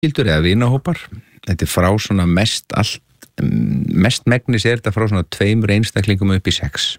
fjölskyldur eða vinahópar. Þetta frá svona mest megnis þetta frá svona 2 einstaklingum upp í 6.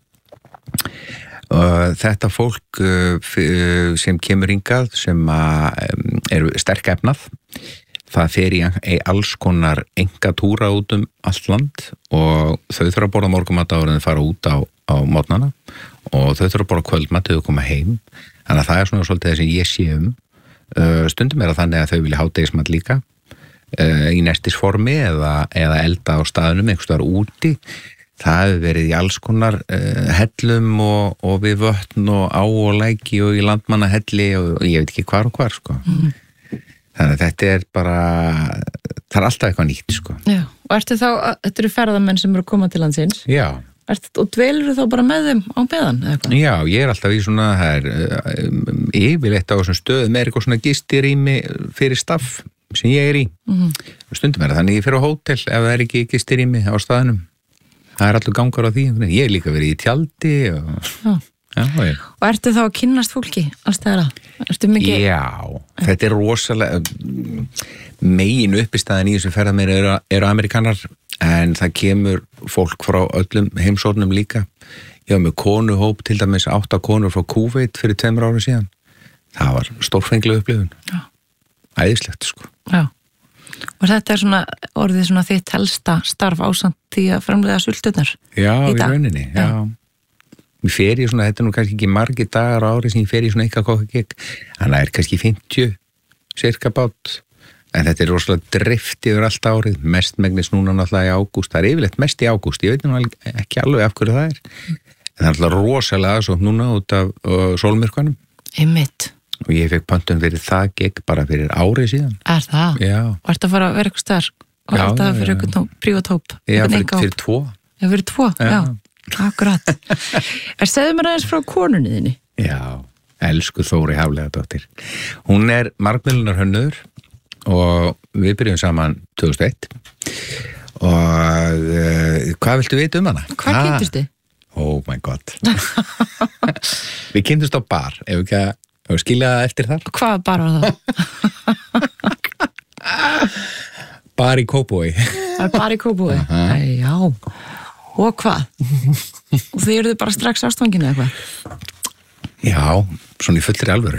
Og þetta fólk sem kemur hingað sem er sterk efnað, það fer í alls konar engatúra út allt land og þau þurfa að borða morgunmat áður en þau fara út á morgnana og þau þurfa að borða kvöldmat þegar þau koma heim. Þannig að það svona svolítið það sem ég sé stundum það þannig að þau vilja hádegismat líka í nestisformi eða elda á staðnum einhvers staðar úti. Það hefur verið í alls konar hellum og við vötn og á og læki og í landmannahelli og ég veit ekki hvar og hvar, sko. Þannig að þetta bara, það alltaf eitthvað nýtt, sko. Já, og þetta eru ferðamenn sem eru að koma til landsins? Já. Og dvelur þú þá bara með þeim á meðan, eða eitthvað? Já, ég alltaf í svona, það yfirleitt á þessum stöðum eitthvað svona gistirými fyrir staff sem ég í. Stundum þannig ég fer á hótel ef það ekki gistirými á staðnum. Það allur gangur á því. Ég líka verið í tjaldi og... Og ertu þá að kynnast fólki alls þeirra? Já, þetta er rosalega megin uppistæðan í þessu ferðamenn eru amerikanar en það kemur fólk frá öllum heimsórnum líka. Ég var með konuhóp, til dæmis 8 konur frá Kúveit fyrir 2 árum síðan. Það var stórfengleg upplifun. Æðislegt, sko. Já. Og þetta svona orðið svona þitt helsta starf ásamt því að framleiða sulturnar? Já, í rauninni, já. Ég fer í svona, þetta nú kannski ekki margir dagar á ári sem ég fer í svona eitthvað kokkagigg. Þannig að kannski 50 cirka bát. En þetta rosalega drift yfir allt árið, mest megnis núna náttúrulega í ágúst. Það yfirleitt mest í ágúst, ég veit nú ekki alveg af hverju það En það náttúrulega rosalega svo núna út af sólmyrkvanum. Einmitt. Og ég fekk pöntun fyrir það gigg bara fyrir árið síðan. Það? Já. Og ertu að fara að vera eitthvað starf? Og er þetta fyrir eitthvað prívatóp? Já, fyrir 2. Já, fyrir 2, já. Akkurat. Segðu mér aðeins frá konunni þinni? Já, elsku Þóri Hafliðadóttir. Hún er margmiðlunarhönnuður og við byrjum saman 2001. Og hvað viltu vita hana? Hvað kynntust þið? Oh my god. Við kynntust á bar, ef ekki að skilja eftir þar. Hvað bar var það? Bar í Kópavogi. Bar í Kópavogi? Já. Og hvað? Og þið eruðu bara strax ástfanginu eða hvað? Já, svona í fullri alvöru.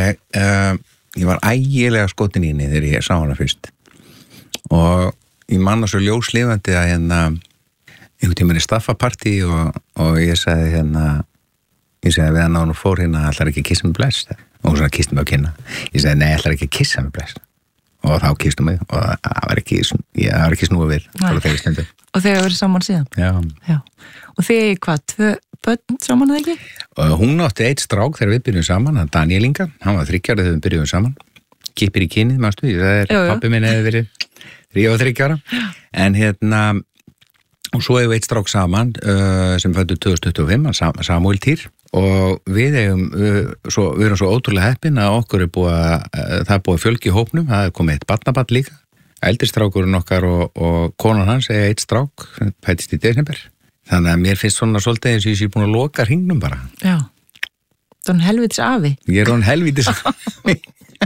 Ég var ægilega skotin í henni þegar ég sá hana fyrst. Og ég manna svo ljóslifandi að einhvern tímann í staffapartí og ég sagði ég sagði við hann og fór ætlar ekki að kissa mig bless. Og hún svona kisti mig á kinna. Ég sagði nei, ætlar ekki að kissa mig bless. Og þá kistu mig og það var ekki snúið við. Og þegar verið saman síðan? Já. Og þið hvað, 2 börn saman eða ekki? Og hún átti 1 strák þegar við byrjum saman, hann Daniel Inga, hann var 3 ára þegar við byrjum saman. Kippir í kynið, mástu, það pappi minn hefði verið 3 og 3 ára. En og svo hefur við 1 strák saman sem fættu 2025, Samuel Týr. Og við erum svo ótrúlega heppin að okkur það er búið að fjölga í hópnum, það er komið 1 barnabarn líka. Eldri strákurinn okkar og konan hans 1 strák, fættist í desember. Þannig að mér finnst svona svolítið eins og ég sé búin að loka hringnum bara. Já, það er helvítis afi. Ég er helvítis afi.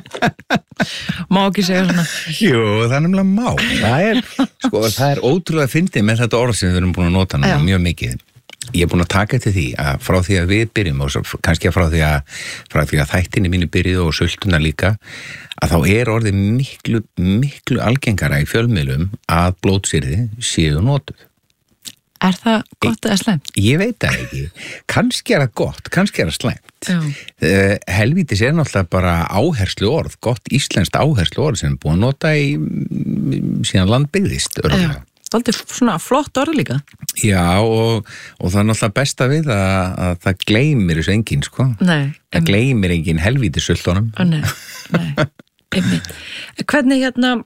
Má ekki segja svona. Jú, það er nefnilega má. Það er ótrúlega fyndið með þetta orð sem við erum búin að nota núna mjög mikið. Ég er búin að taka til því að frá því að við byrjum og kannski frá því að þættinni mínu byrjuðu og sultuna líka að þá er orðið miklu algengara í fjölmiðlum að blótsýrði séu notuð. Er það gott eða slæmt? Ég veit það ekki. Kannski er það gott, kannski er það slæmt. Helvítis er náttúrulega bara áherslu orð, gott íslenskt áherslu orð sem er búin að nota í síðan land byggðist örgulega. Það er svona flott orð líka. Já, og það er náttúrulega besta við að það gleymir þessu enginn, sko. Nei. Það gleymir enginn helvítissultunum. Nei, einmitt. Hvernig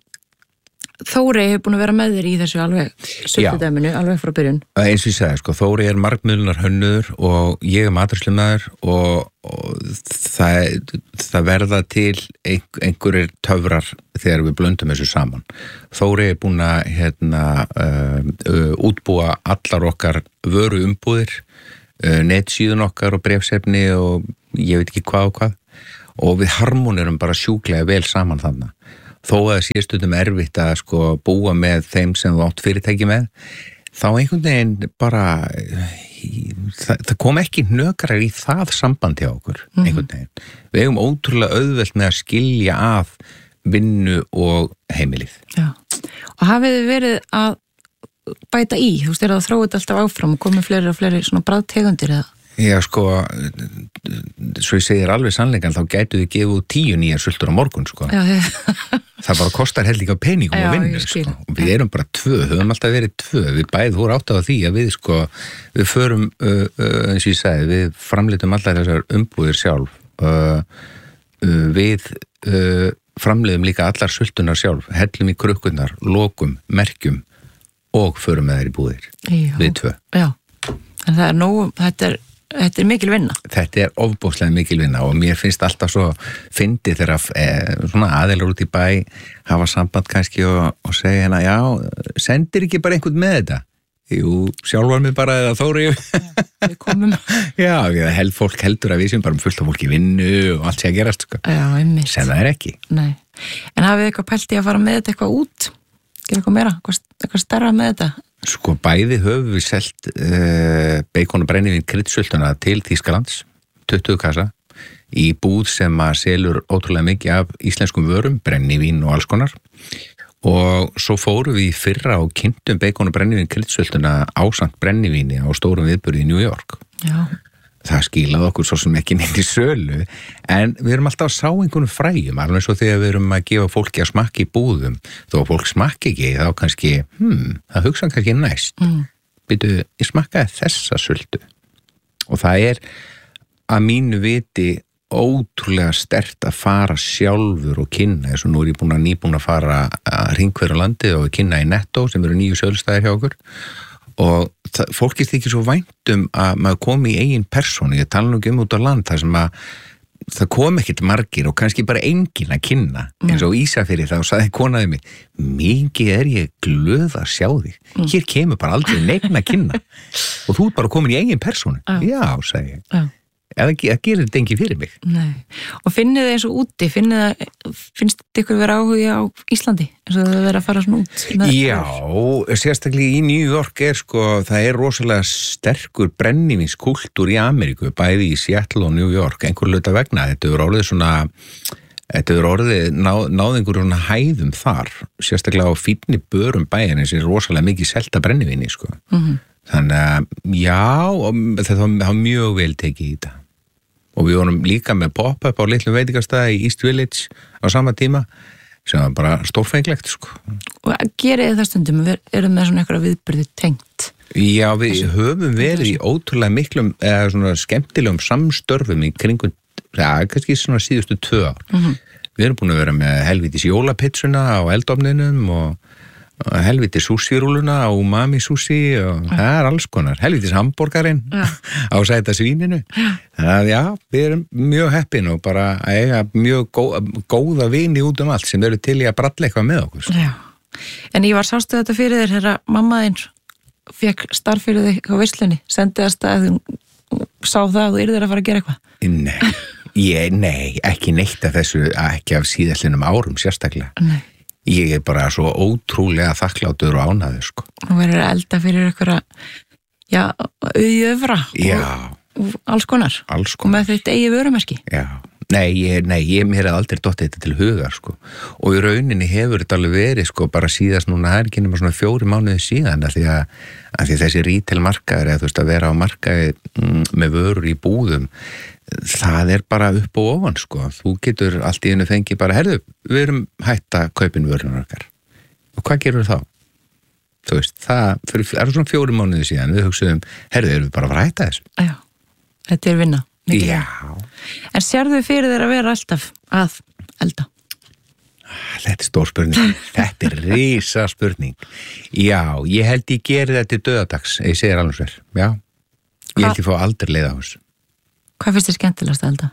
Þóri hefur búin að vera með þér í þessu alveg sultudæminu, alveg frá byrjun? Eins og ég sagði, sko, Þóri er margmiðlunarhönnuður og ég er matreiðslumaður og það verða til einhverjir töfrar þegar við blöndum þessu saman. Þóri er búin að útbúa allar okkar vöru umbúðir, netsíðun okkar og bréfsefni og ég veit ekki hvað og við harmonirum bara sjúklega vel saman þarna. þó að það sé stundum erfitt að sko búa með þeim sem þú átt fyrirtæki með, þá einhvern veginn bara það kom ekki hnökrar í það samband hjá okkur, einhvern veginn. Við eigum ótrúlega auðvelt með að skilja að vinnu og heimilið. Já, og hafið þið verið að bæta í, þú veist, að þróið alltaf áfram og komið fleiri og fleiri svona bragðtegundir eða? Já, sko, svo ég segir alveg sannleikan, þá gætu þið gefa 10 nýjar sultur á morgun, sko. Já, það bara kostar held líka peningum að vinna, sko. Og við erum bara 2, höfum alltaf verið 2. Við bæði voru átt á því að við, sko, við förum, eins og ég sagði, við framleitum alltaf þessar umbúðir sjálf. Við framleitum líka allar sultunar sjálf, hellum í krukkunar, lokum, merkjum og förum með þær í búðir. Já. Við 2. Já, en það nóg, þetta er mikil vinna. Þetta er ofbóðslega mikil vinna og mér finnst alltaf svo fyndið þegar svona aðeinar út í bæ hafa samband kannski og segja hérna, já, sendir ekki bara einhvern með þetta? Jú, sjálfar mig bara eða Þóri. Við komum. Já, fólk heldur að við sem bara fullt af fólki vinnu og allt sé að gerast, sko. Já, einmitt. Sem það er ekki. Nei. En hafið eitthvað pælt í að fara með þetta eitthvað út? Gera eitthvað meira? Eitthvað stærra með þetta? Sko bæði höfum við selt beikon og brennivín kryddsöltuna til Þýskalands, 20 kassa, í búð sem að selur ótrúlega mikið af íslenskum vörum, brennivín og alls konar. Og svo fórum við í fyrra og kynntum beikon og brennivín kryddsöltuna ásamt brennivíni á stórum viðburði í New York. Já. Það skilaði okkur svo sem ekki neitt í sölu, en við erum alltaf að sá einhvern fræjum, alveg eins og þegar við erum að gefa fólki að smakka í búðum, þó að fólk smakki ekki, þá kannski, það hugsa kannski næst. Býtu, ég smakkaði þessa sultu. Og það er að mínu viti ótrúlega sterkt að fara sjálfur og kynna, eins og nú er ég nýbúin að fara að hringveru landið og kynna í Netto, sem eru 9 sölustæðir hjá okkur. Og fólki þykir svo væntum að maður komi í eigin persónu, ég tala nú ekki út á land þar sem að það kom ekkert margir og kannski bara enginn að kynna, eins og Ísafirði þá sagði konaði mig, mikið er ég glöð að sjá þig, hér kemur bara aldrei neinn að kynna og þú er bara komin í eigin persónu. Já, sagði ég. Það gerir þetta engi fyrir mig. Nei. Og finnið þið eins og úti, finnst ykkur vera áhuga á Íslandi eins og það vera að fara svona út? Já, sérstaklega í New York það er rosalega sterkur brennivínskultúr í Ameríku, bæði í Seattle og New York, einhver hluta vegna. Þetta hefur orðið náð einhverjum hæðum þar, sérstaklega á fínni börum bæjarins er rosalega mikið selta brennivíni, sko. Þannig að, já, það var mjög vel tekið í þetta. Og við vorum líka með pop-up á litlum veitingastæði í East Village á sama tíma, sem var bara stórfenglegt, sko. Og gerið það stundum, erum með svona eitthvað viðburði tengt? Já, við höfum verið í ótrúlega miklum, eða svona skemmtilegum samstörfum í kringum, kannski svona síðustu 2 ár. Við erum búin að vera með helvítis jólapitsuna á eldofninum og helvítis sushi-rúluna á umami sushi og það er alls konar. Helvítis hamborgarinn á sæta svíninu. Þannig að já, við erum mjög heppin og bara að eiga mjög góða vini út allt sem eru til í að bralla eitthvað með okkur. Já. En ég sástu þetta fyrir þér þegar mamma þín fekk starf fyrir þig á veislunni, sendiðast að þú sá það að þú yrðir að fara að gera eitthvað? Nei, ekki neitt af þessu, ekki af síðastlinnum árum sérstaklega. Nei. Ég er bara svo ótrúlega þakklátur og ánæður, sko. Þú verður að elda fyrir einhverja, auðjöfra og alls konar. Alls konar. Og með þitt eigi vörumerki. Já. Mér hef aldrei dottið þetta til hugar, sko. Og í rauninni hefur þetta alveg verið, sko, bara síðast núna, það er ekki nema svona 4 mánuði síðan, af því þessi retail markaður, eða þú veist að vera á markaði með vörur í búðum, það er bara upp og ofan, sko. Þú getur allt í einu fengið bara, herðu, við erum hætt að kaupin vörunar okkar. Og hvað gerur þá? Þú veist, það er svona 4 mánuði síðan, við hugsaðum, herðu, erum við bara að fara að hætta þessu? Já, þetta er vinna. Já. En sérðu fyrir þér að vera alltaf að elda? Þetta er stór spurning. Þetta er risa spurning. Já, ég held ég geri þetta til dauðadags, ég segir alveg sver. Já, ég held ég fá aldrei leið á þessu. Hvað finnst þér skemmtilegast að elda?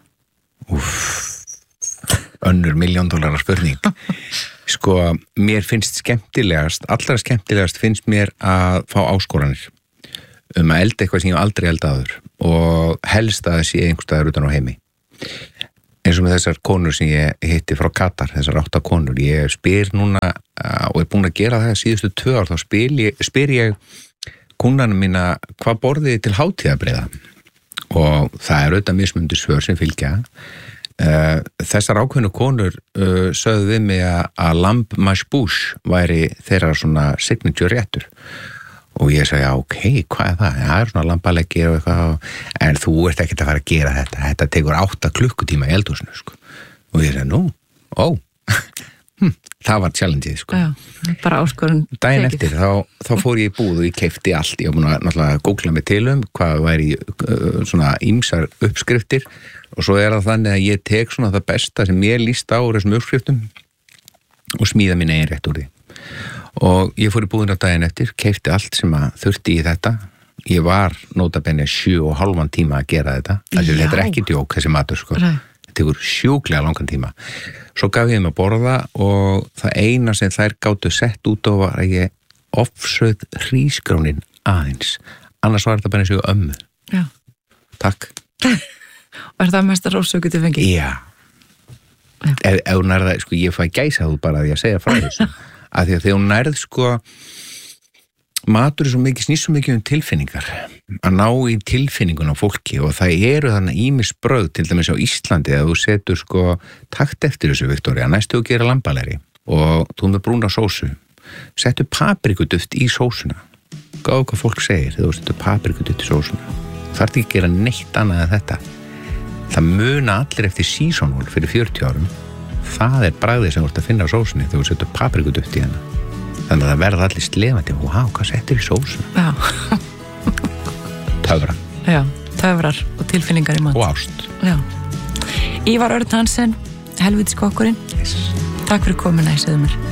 Önnur $1 million spurning. Sko, mér finnst skemmtilegast, allra skemmtilegast finnst mér að fá áskoranir að elda eitthvað sem ég aldrei elda áður og helst að það sé einhvers staðar utan á heimi. eins og með þessar konur sem ég hitti frá Katar, þessar 8 konur, ég spyr núna og er búin að gera það síðustu 2 ár, þá spyr ég kúnnanum mína hvað borðið til hátíðabrigða og það er auðvitað mismunandi svör sem fylgja. Þessar ákveðnu konur sögðu við mig að lamb mashboush væri þeirra svona signature réttur og ég sagði, ok, hvað er það? Það er svona lambaleggi og eitthvað, en þú ert ekkert að fara að gera þetta tekur 8 klukkutíma í eldhúsinu, sko. Og ég sagði, það var challengeið, sko. Já, bara áskorun. Daginn eftir, þá fór ég í búð og ég keypti allt, ég var búin að náttúrulega googla mig til hvað væri svona ýmsar uppskriftir og svo er það þannig að ég tek svona það besta sem ég líst á þessum uppskriftum og smíða mín eigin rétt úr því. Og ég fór í búðina daginn eftir, keypti allt sem að þurfti í þetta. Ég var notabenni 7,5 tíma að gera þetta. Þetta er ekki djók, þessi matur, sko. Þetta tekur sjúklega langan tíma. Svo gaf ég þeim að borða og það eina sem þær gátu sett út á var að ég ofsöð hrísgrónin aðeins. Annars var þetta bara eins og ömmu. Já. Takk. Og er það mesta rósöku til fengi? Já. Ef hún er það, sko, ég fæ gæsað bara að ég segja frá þessu. Að því að þegar hún nærð, sko, matur er svo mikið, snýst svo mikið tilfinningar, að ná í tilfinningun á fólki og það eru þannig ýmis brögð, til dæmis á Íslandi, að þú setur, sko, takt eftir þessu, Viktoría, næstu að gera lambalegri og þú með brúna sósu, settu paprikuduft í sósuna, gáðu hvað fólk segir þegar þú setur paprikuduft í sósuna, þarf ekki að gera neitt annað en þetta, það muna allir eftir seasonal fyrir 40 árum, það er bragðið sem þú ert að finna á sósunni þegar þú setur paprikuduft í hana. Þannig að það verða allir slefandi. Vá, hvað settur í sósunni? Já. Töfrar. Já, töfrar og tilfinningar í mat. Og ást. Já. Ívar Örn Hansen, helvítskokkurinn. Yes. Takk fyrir komuna, ég segðu mér.